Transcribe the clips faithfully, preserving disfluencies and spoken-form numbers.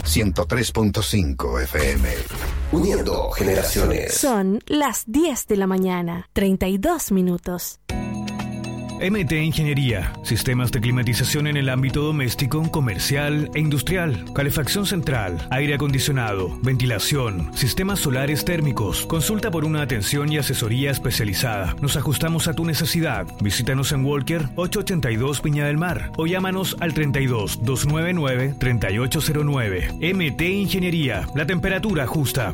ciento tres punto cinco F M. Uniendo generaciones. Son las diez de la mañana, treinta y dos minutos. M T Ingeniería, sistemas de climatización en el ámbito doméstico, comercial e industrial, calefacción central, aire acondicionado, ventilación, sistemas solares térmicos. Consulta por una atención y asesoría especializada. Nos ajustamos a tu necesidad. Visítanos en Walker ochocientos ochenta y dos Viña del Mar o llámanos al treinta y dos, doscientos noventa y nueve, treinta y ocho cero nueve. M T Ingeniería, la temperatura justa.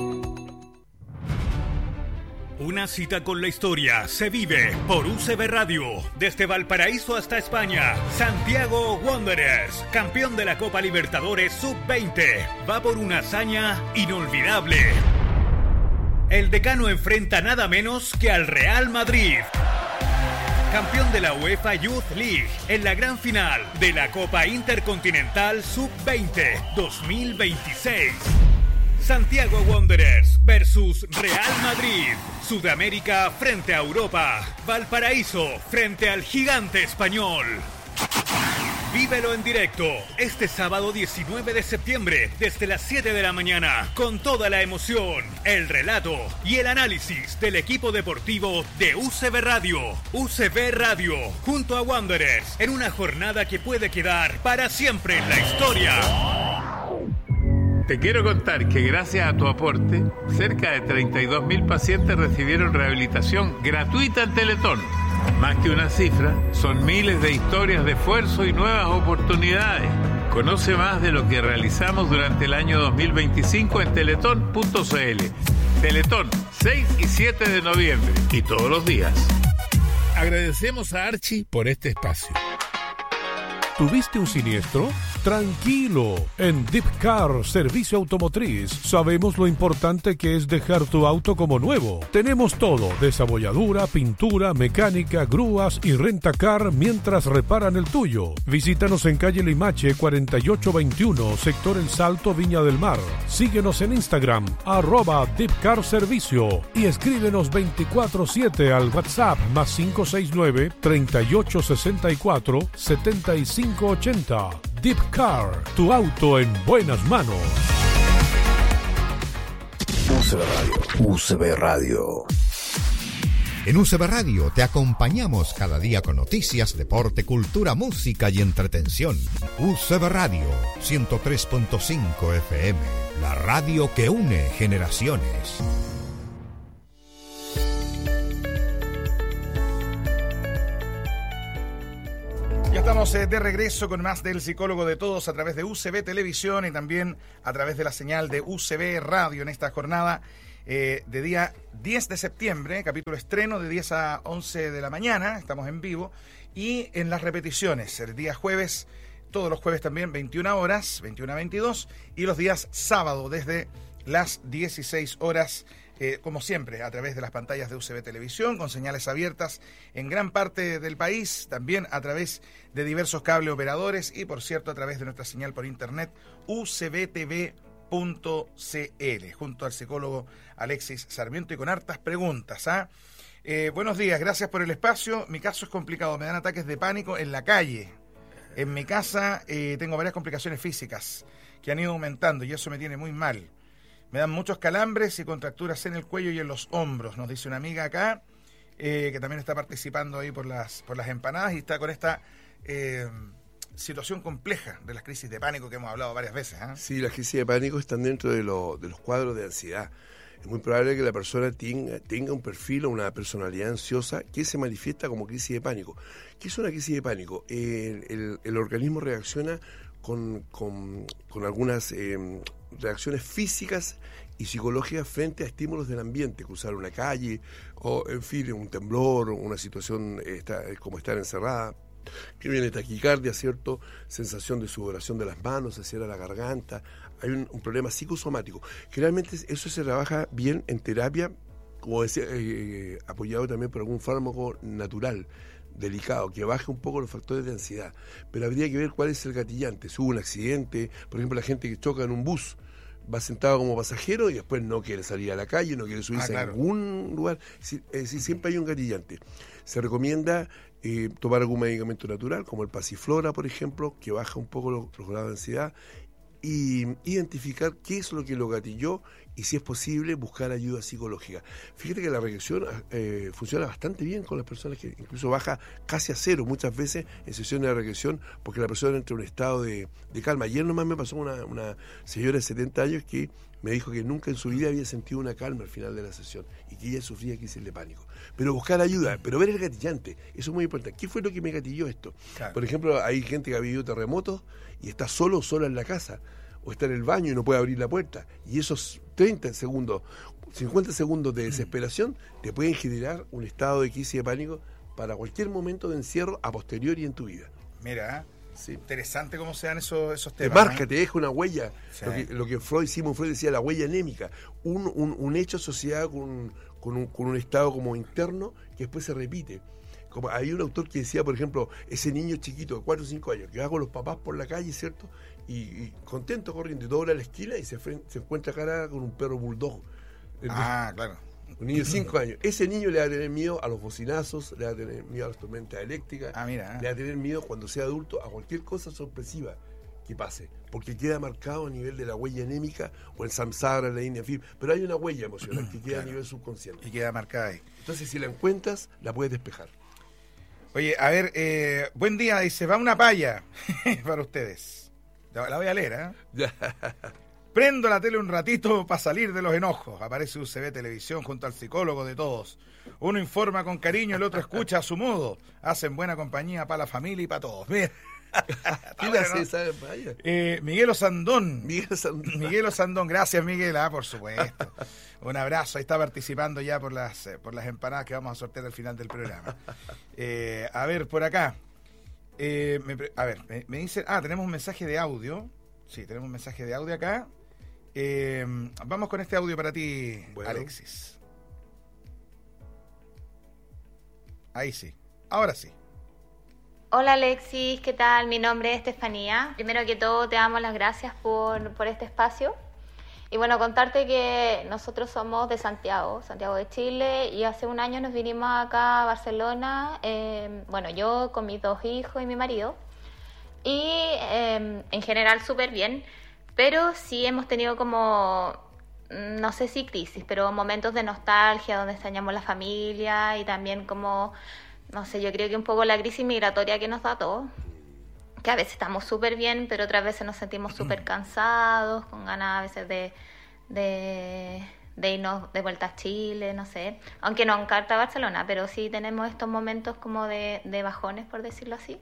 Una cita con la historia se vive por U C B Radio. Desde Valparaíso hasta España, Santiago Wanderers, campeón de la Copa Libertadores sub veinte, va por una hazaña inolvidable. El decano enfrenta nada menos que al Real Madrid, campeón de la UEFA Youth League, en la gran final de la Copa Intercontinental sub veinte dos mil veintiséis. Santiago Wanderers versus Real Madrid. Sudamérica frente a Europa. Valparaíso frente al gigante español. Vívelo en directo este sábado diecinueve de septiembre desde las siete de la mañana con toda la emoción, el relato y el análisis del equipo deportivo de U C B Radio. U C B Radio junto a Wanderers en una jornada que puede quedar para siempre en la historia. Te quiero contar que gracias a tu aporte, cerca de treinta y dos mil pacientes recibieron rehabilitación gratuita en Teletón. Más que una cifra, son miles de historias de esfuerzo y nuevas oportunidades. Conoce más de lo que realizamos durante el año dos mil veinticinco en teletón punto c l. Teletón, seis y siete de noviembre y todos los días. Agradecemos a Archie por este espacio. ¿Tuviste un siniestro? Tranquilo, en Deep Car Servicio Automotriz sabemos lo importante que es dejar tu auto como nuevo. Tenemos todo, desabolladura, pintura, mecánica, grúas y rentacar mientras reparan el tuyo. Visítanos en calle Limache cuarenta y ocho veintiuno, sector El Salto, Viña del Mar. Síguenos en Instagram, arroba Deep Car Servicio y escríbenos veinticuatro siete al WhatsApp más cinco seis nueve, treinta y ocho sesenta y cuatro, setenta y cinco ochenta. Deep Car, tu auto en buenas manos. U C B Radio. U C B Radio. En U C B Radio te acompañamos cada día con noticias, deporte, cultura, música y entretención. U C B Radio, ciento tres punto cinco F M, la radio que une generaciones. Ya estamos eh, de regreso con más del Psicólogo de Todos a través de U C B Televisión y también a través de la señal de U C B Radio en esta jornada eh, de día diez de septiembre, capítulo estreno de diez a once de la mañana, estamos en vivo, y en las repeticiones, el día jueves, todos los jueves también, veintiuna horas, veintiuna a veintidós, y los días sábado desde las dieciséis horas, Eh, como siempre, a través de las pantallas de U C B Televisión, con señales abiertas en gran parte del país, también a través de diversos cable operadores y, por cierto, a través de nuestra señal por internet, u c b t v punto c l, junto al psicólogo Alexis Sarmiento y con hartas preguntas. ¿ah? Eh, buenos días, gracias por el espacio. Mi caso es complicado, me dan ataques de pánico en la calle. En mi casa eh, tengo varias complicaciones físicas que han ido aumentando y eso me tiene muy mal. Me dan muchos calambres y contracturas en el cuello y en los hombros, nos dice una amiga acá, eh, que también está participando ahí por las, por las empanadas y está con esta eh, situación compleja de las crisis de pánico que hemos hablado varias veces. ¿eh? Sí, las crisis de pánico están dentro de, lo, de los cuadros de ansiedad. Es muy probable que la persona tenga, tenga un perfil o una personalidad ansiosa que se manifiesta como crisis de pánico. ¿Qué es una crisis de pánico? El, el, el organismo reacciona con, con, con algunas eh, reacciones físicas y psicológicas frente a estímulos del ambiente, cruzar una calle, o en fin, un temblor, una situación esta, como estar encerrada, que viene taquicardia, ¿cierto? Sensación de sudoración de las manos, se cierra la garganta, hay un, un problema psicosomático. Generalmente eso se trabaja bien en terapia, como decía, eh, apoyado también por algún fármaco natural, delicado, que baje un poco los factores de ansiedad. Pero habría que ver cuál es el gatillante. Si hubo un accidente, por ejemplo, la gente que choca en un bus, va sentado como pasajero y después no quiere salir a la calle, no quiere subirse ah, claro. a ningún lugar. Es decir, siempre hay un gatillante. Se recomienda eh, tomar algún medicamento natural, como el Pasiflora, por ejemplo, que baja un poco los, los grados de ansiedad. y identificar qué es lo que lo gatilló y, si es posible, buscar ayuda psicológica. Fíjate que la regresión eh, funciona bastante bien con las personas, que incluso baja casi a cero muchas veces en sesiones de regresión, porque la persona entra en un estado de, de calma. Ayer nomás me pasó una, una señora de setenta años que me dijo que nunca en su vida había sentido una calma al final de la sesión y que ella sufría crisis de pánico. Pero buscar ayuda, pero ver el gatillante, eso es muy importante. ¿Qué fue lo que me gatilló esto? Claro. Por ejemplo, hay gente que ha vivido terremotos y está solo, sola en la casa, o está en el baño y no puede abrir la puerta, y esos treinta segundos, cincuenta segundos de desesperación te pueden generar un estado de crisis de pánico para cualquier momento de encierro a posteriori en tu vida. Mira, sí. Interesante cómo se dan esos, esos te temas. Te marca, ¿no? te deja una huella, sí. lo, que, lo que Freud, Sigmund Freud decía, la huella anémica, un, un, un hecho asociado con, con, un, con un estado como interno que después se repite. Como hay un autor que decía, por ejemplo, ese niño chiquito de cuatro o cinco años que va con los papás por la calle, ¿cierto? Y, y contento corriendo y dobla la esquina y se, se encuentra cara con un perro bulldog. Ah, claro. Un niño de cinco años. Ese niño le va a tener miedo a los bocinazos, le va a tener miedo a las tormentas eléctricas, ah, mira. le va a tener miedo cuando sea adulto a cualquier cosa sorpresiva que pase, porque queda marcado a nivel de la huella anémica o el samsara, la India Film, pero hay una huella emocional que queda claro. a nivel subconsciente. Y queda marcada ahí. Entonces, si la encuentras, la puedes despejar. Oye, a ver, eh, buen día, dice, va una palla para ustedes. La voy a leer, ¿eh? Prendo la tele un ratito para salir de los enojos. Aparece U C B Televisión junto al psicólogo de todos. Uno informa con cariño, el otro escucha a su modo. Hacen buena compañía para la familia y para todos. Mira. ¿Quién bueno, hace esa palla? Eh, Miguel Osandón. Miguel Osandón. Miguel Osandón, gracias Miguel, ah, por supuesto. Un abrazo, ahí está participando ya por las, eh, por las empanadas que vamos a sortear al final del programa. Eh, a ver, por acá. Eh, me, a ver, me, me dicen, ah, tenemos un mensaje de audio. Sí, tenemos un mensaje de audio acá. Eh, vamos con este audio para ti, bueno. Alexis. Ahí sí, ahora sí. Hola Alexis, ¿qué tal? Mi nombre es Estefanía. Primero que todo te damos las gracias por, por este espacio. Y bueno, contarte que nosotros somos de Santiago, Santiago de Chile, y hace un año nos vinimos acá a Barcelona, eh, bueno, yo con mis dos hijos y mi marido, y eh, en general súper bien, pero sí hemos tenido como, no sé si crisis, pero momentos de nostalgia donde extrañamos la familia y también como, no sé, yo creo que un poco la crisis migratoria que nos da a todos. Que a veces estamos súper bien, pero otras veces nos sentimos súper cansados, con ganas a veces de, de, de irnos de vuelta a Chile, no sé. Aunque no encarta Barcelona, pero sí tenemos estos momentos como de, de bajones, por decirlo así.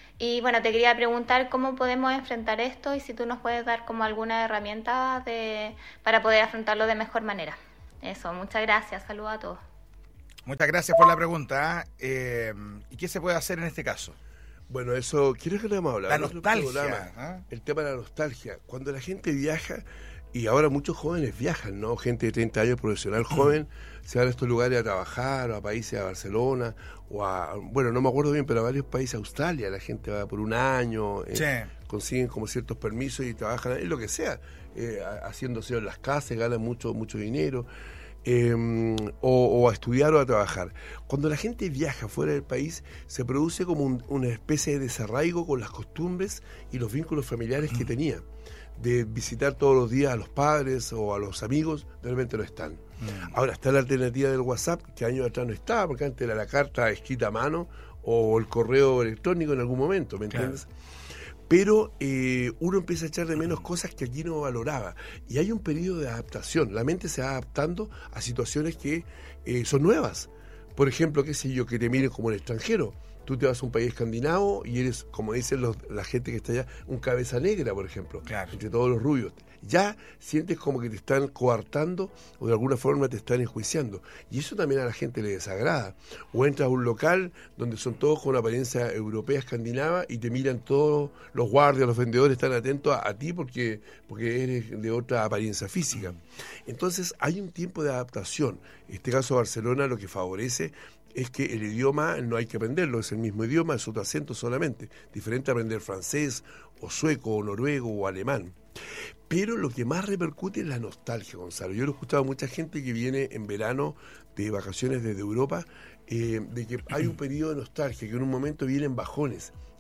Y bueno, te quería preguntar cómo podemos enfrentar esto y si tú nos puedes dar como alguna herramienta de, para poder afrontarlo de mejor manera. Eso, muchas gracias, saludos a todos. Muchas gracias por la pregunta. Eh, ¿Y qué se puede hacer en este caso? Bueno, eso, ¿quieres que le vamos a hablar? La nostalgia. ¿Ah? El tema de la nostalgia. Cuando la gente viaja, y ahora muchos jóvenes viajan, ¿no? Gente de treinta años, profesional joven, se van a estos lugares a trabajar, o a países, a Barcelona, o a, bueno, no me acuerdo bien, pero a varios países, a Australia, la gente va por un año, eh, sí. consiguen como ciertos permisos y trabajan en lo que sea, eh, haciéndose en las casas, ganan mucho, mucho dinero. Eh, o, o a estudiar o a trabajar. Cuando la gente viaja fuera del país, se produce como un, una especie de desarraigo con las costumbres y los vínculos familiares que tenía. De visitar todos los días a los padres o a los amigos, de repente no están. Mm. Ahora está la alternativa del WhatsApp, que años atrás no estaba, porque antes era la carta escrita a mano o el correo electrónico en algún momento, ¿me entiendes? Claro. Pero eh, uno empieza a echar de menos cosas que aquí no valoraba. Y hay un periodo de adaptación. La mente se va adaptando a situaciones que eh, son nuevas. Por ejemplo, qué sé yo, que te miren como un extranjero. Tú te vas a un país escandinavo y eres, como dicen los, la gente que está allá, un cabeza negra, por ejemplo, claro. entre todos los rubios. Ya sientes como que te están coartando o de alguna forma te están enjuiciando. Y eso también a la gente le desagrada. O entras a un local donde son todos con una apariencia europea, escandinava, y te miran todos, los guardias, los vendedores están atentos a, a ti porque, porque eres de otra apariencia física. Entonces hay un tiempo de adaptación. En este caso Barcelona lo que favorece es que el idioma no hay que aprenderlo, es el mismo idioma, es otro acento solamente, diferente a aprender francés o sueco o noruego o alemán. Pero lo que más repercute es la nostalgia, Gonzalo. Yo lo he escuchado a mucha gente que viene en verano de vacaciones desde Europa, eh, de que hay un periodo de nostalgia, que en un momento vienen bajones.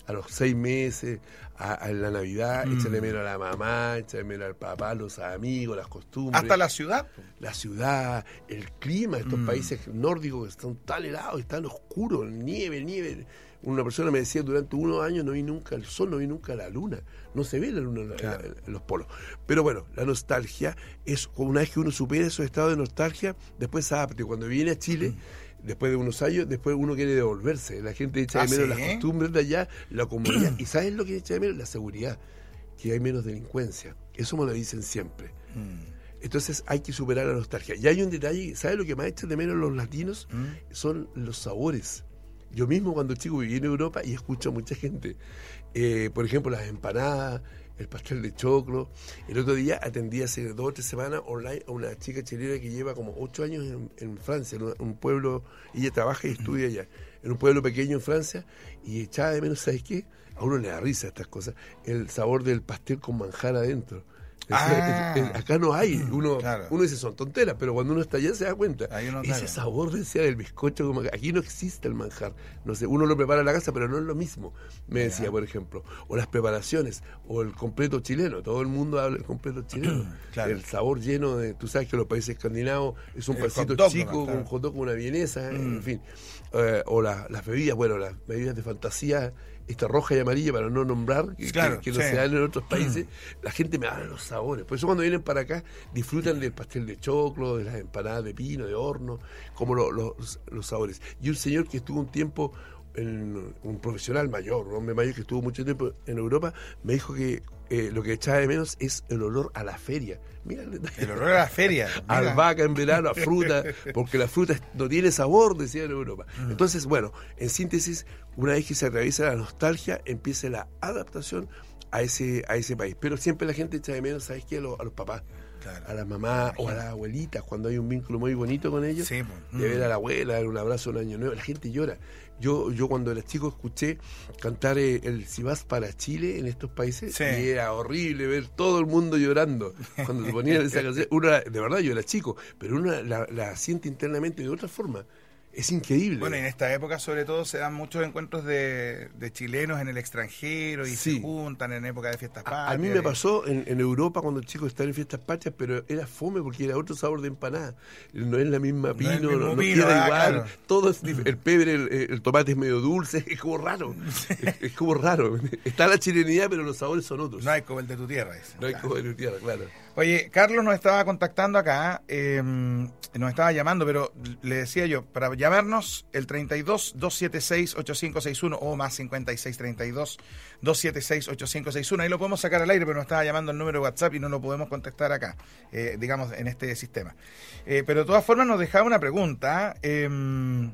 a los seis meses, a, a la Navidad, Mm. echa de menos a la mamá, echa de menos al papá, los amigos, las costumbres. Hasta la ciudad. La ciudad, el clima de estos Mm. países nórdicos que están tan helados, están oscuros, nieve, nieve. Una persona me decía, durante unos años no vi nunca el sol, no vi nunca la luna. No se ve la luna en, la- Claro. en- en los polos. Pero bueno, la nostalgia es, una vez que uno supera esos estados de nostalgia, después se adapta. Y cuando viene a Chile, después de unos años, después uno quiere devolverse. La gente echa ¿Ah, de menos sí? las costumbres de allá, la comunidad. ¿Y sabes lo que echa de menos? La seguridad, que hay menos delincuencia. Eso me lo dicen siempre. Mm. Entonces hay que superar la nostalgia. Y hay un detalle, ¿sabes lo que más echan de menos los latinos? Mm. Son los sabores. Yo mismo cuando chico viví en Europa y escucho a mucha gente. Eh, por ejemplo, las empanadas, el pastel de choclo. El otro día atendí hace dos o tres semanas online a una chica chilena que lleva como ocho años en, en Francia, en un, un pueblo, ella trabaja y estudia allá, en un pueblo pequeño en Francia, y echaba de menos, ¿sabes qué? A uno le da risa estas cosas, el sabor del pastel con manjar adentro. Ah. Es- es- acá no hay, uno, Claro. uno dice son tonteras, pero cuando uno está allá se da cuenta. Ahí uno, Ese claro. sabor, decía, del bizcocho, como que aquí no existe el manjar. No sé, uno lo prepara en la casa, pero no es lo mismo, me decía, Ya. por ejemplo. O las preparaciones, o el completo chileno. Todo el mundo habla del completo chileno. Claro. El sabor lleno de, tú sabes que los países escandinavos es un El pancito hot dog chico, nomás, claro. con hot dog, con una vienesa, Mm. en fin. Eh, o la- las bebidas, bueno, las bebidas de fantasía, esta roja y amarilla, para no nombrar, que, Claro, que- que no sí. se dan en otros países. La gente me habla de los sabores. Por eso cuando vienen para acá, disfrutan del pastel de choclo, de las empanadas de pino, de horno, como lo- lo- los, los sabores. Y un señor que estuvo un tiempo, en, un profesional mayor, un hombre mayor que estuvo mucho tiempo en Europa, me dijo que eh, lo que echaba de menos es el olor a la feria. Mira el detalle. El olor a la feria. A mira. albahaca en verano, a fruta, porque la fruta no tiene sabor, decía en Europa. Mm. Entonces, bueno, en síntesis, una vez que se atraviesa la nostalgia, empieza la adaptación a ese, a ese país. Pero siempre la gente echa de menos, ¿sabes qué? A los, a los papás, Claro. a las mamás o a las abuelitas, cuando hay un vínculo muy bonito con ellos, Sí, pues. de Mm. ver a la abuela, dar un abrazo, un año nuevo, la gente llora. Yo, yo cuando era chico escuché cantar eh, el Si vas para Chile en estos países, Sí. y era horrible ver todo el mundo llorando cuando se ponían esa canción. Uno, era- de verdad, yo era chico, pero uno la, la siente internamente de otra forma. Es increíble. Bueno, y en esta época sobre todo se dan muchos encuentros de, de chilenos en el extranjero y Sí. se juntan en época de fiestas A, patrias. a mí me pasó en, en Europa cuando el chico estaba en fiestas patrias, pero era fome porque era otro sabor de empanada. No es la misma No es pino, el no, mismo no pino, queda ah, igual. claro. Todo es dif- el pebre, el, el tomate es medio dulce, es como raro. Es, es como raro. Está la chilenidad, pero los sabores son otros. No hay como el de tu tierra. Dice. No hay Claro. como en tierra, claro. Oye, Carlos nos estaba contactando acá, eh, nos estaba llamando, pero le decía yo, para llamarnos el treinta y dos, doscientos setenta y seis, ochenta y cinco sesenta y uno o más cincuenta y seis, treinta y dos, doscientos setenta y seis, ochenta y cinco sesenta y uno, ahí lo podemos sacar al aire, pero nos estaba llamando el número de WhatsApp y no lo podemos contactar acá, eh, digamos, en este sistema. Eh, pero de todas formas nos dejaba una pregunta, eh,